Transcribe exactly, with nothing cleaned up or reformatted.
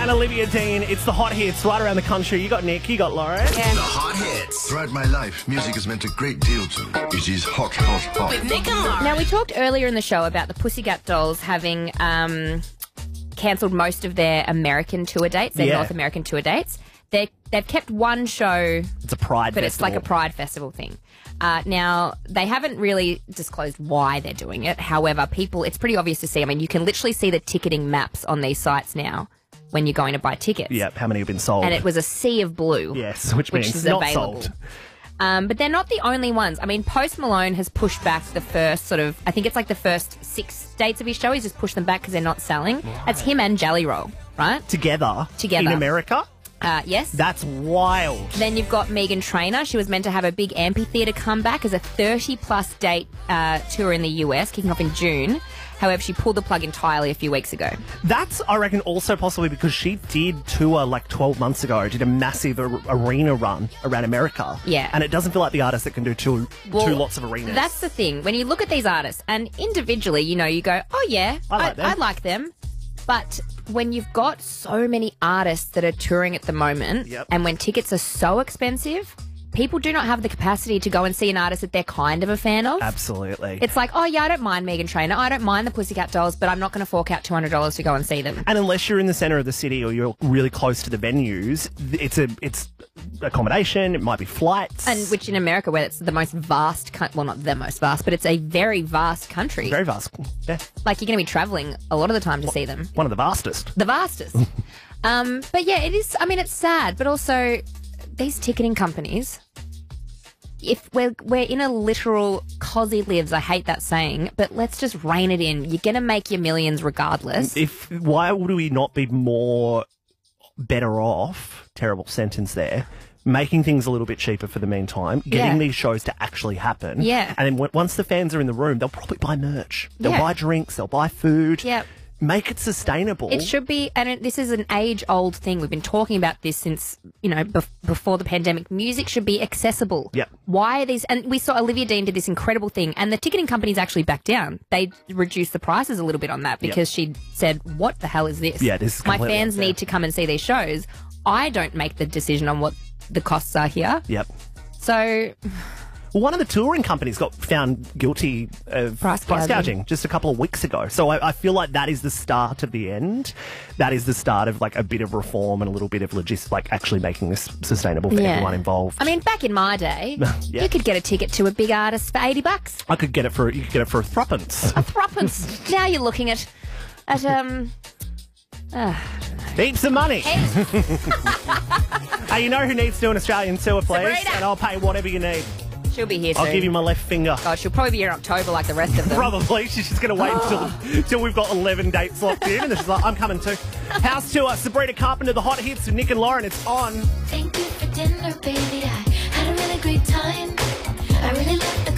and Olivia Dean. It's the hot hits right around the country. You got Nick, you got Lauren. Yeah. The hot hits. Throughout my life, music has meant a great deal to me. It is hot, hot, hot. With Nick and Lauren. Now, we talked earlier in the show about the Pussycat Dolls having um, cancelled most of their American tour dates, their Yeah. North American tour dates. They They've kept one show, It's a pride but festival. it's like a Pride Festival thing. Uh, now, they haven't really disclosed why they're doing it. However, people, it's pretty obvious to see. I mean, you can literally see the ticketing maps on these sites now when you're going to buy tickets. Yep, how many have been sold? And it was a sea of blue. Yes, which, which means is not available. sold. Um, but they're not the only ones. I mean, Post Malone has pushed back the first sort of, I think it's like the first six dates of his show. He's just pushed them back because they're not selling. That's him and Jelly Roll, right? Together? Together. In America? Uh, yes. That's wild. Then you've got Meghan Trainor. She was meant to have a big amphitheatre comeback as a thirty-plus date uh, tour in the U S, kicking off in June. However, she pulled the plug entirely a few weeks ago. That's, I reckon, also possibly because she did tour like twelve months ago, did a massive ar- arena run around America. Yeah. And it doesn't feel like the artist that can do two, Well, two lots of arenas. That's the thing. When you look at these artists, and individually, you know, you go, oh, yeah, I like them. I like them. But when you've got so many artists that are touring at the moment, Yep. and when tickets are so expensive, people do not have the capacity to go and see an artist that they're kind of a fan of. Absolutely. It's like, oh, yeah, I don't mind Meghan Trainor. I don't mind the Pussycat Dolls, but I'm not going to fork out two hundred dollars to go and see them. And unless you're in the centre of the city or you're really close to the venues, it's a it's accommodation, it might be flights. And which in America, where it's the most vast, co- well, not the most vast, but it's a very vast country. Very vast. Yeah. Like, you're going to be travelling a lot of the time to see them. One of the vastest. The vastest. um, but yeah, it is, I mean, it's sad, but also these ticketing companies, if we're, we're in a literal cosy lives, I hate that saying, but let's just rein it in. You're going to make your millions regardless. If why would we not be more better off, terrible sentence there, making things a little bit cheaper for the meantime, getting Yeah. these shows to actually happen. Yeah. And then w- once the fans are in the room, they'll probably buy merch. They'll Yeah. buy drinks, they'll buy food. Yeah. Make it sustainable. It should be, and it, this is an age-old thing. We've been talking about this since, you know, bef- before the pandemic. Music should be accessible. Yep. Why are these, and we saw Olivia Dean did this incredible thing, and the ticketing companies actually backed down. They reduced the prices a little bit on that because she said, what the hell is this? Yeah, this is My completely fans unfair. need to come and see these shows. I don't make the decision on what the costs are here. Yep. So, Well, one of the touring companies got found guilty of Price gouging. gouging just a couple of weeks ago. So I, I feel like that is the start of the end. That is the start of like a bit of reform and a little bit of logistics, like actually making this sustainable for yeah. everyone involved. I mean, back in my day, Yeah. you could get a ticket to a big artist for eighty bucks. I could get it for you could get it for a threepence. A threepence. Now you're looking at, at, um... Heaps of money. Hey, you know who needs to do an Australian tour, please? Sabrina. And I'll pay whatever you need. She'll be here soon. I'll give you my left finger. God, she'll probably be here in October like the rest of them. Probably. She's just going to wait until, until we've got eleven dates locked in. And then she's like, I'm coming too. House tour, Sabrina Carpenter, the hot hits with Nick and Lauren. It's on. Thank you for dinner, baby. I had a really great time. I really loved the